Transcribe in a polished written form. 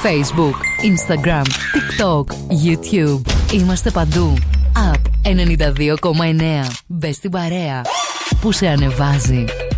Facebook, Instagram, TikTok, YouTube. Είμαστε παντού. App 92,9. Μπες στην παρέα που σε ανεβάζει.